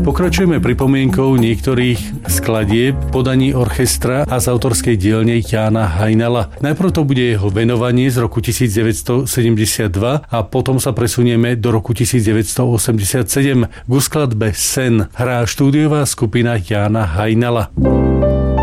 Pokračujeme pripomienkou niektorých skladieb podaní orchestra a z autorskej dielne Jána Hajnala. Najprv to bude jeho venovanie z roku 1972 a potom sa presunieme do roku 1987. K skladbe Sen hrá štúdiová skupina Jána Hajnala.